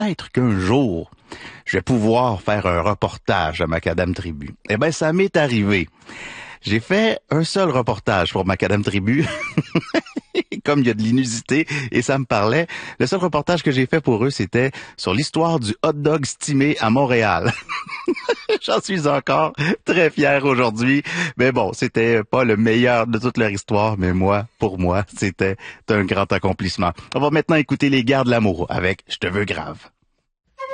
peut-être qu'un jour, je vais pouvoir faire un reportage à Macadam Tribu. Eh ben, ça m'est arrivé. J'ai fait un seul reportage pour Macadam Tribu, comme il y a de l'inusité, et ça me parlait. Le seul reportage que j'ai fait pour eux, c'était sur l'histoire du hot dog stimé à Montréal. J'en suis encore très fier aujourd'hui. Mais bon, c'était pas le meilleur de toute leur histoire, mais pour moi, c'était un grand accomplissement. On va maintenant écouter les Gardes de l'amour avec Je te veux grave.